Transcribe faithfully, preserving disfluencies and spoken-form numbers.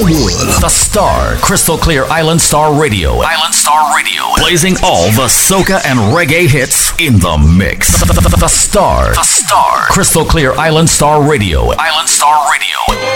Inglewood. The Star, Crystal Clear Island Star Radio. Island Star Radio. Blazing all the soca and reggae hits in the mix. The, the, the, the Star. The Star. Crystal Clear Island Star Radio. Island Star Radio.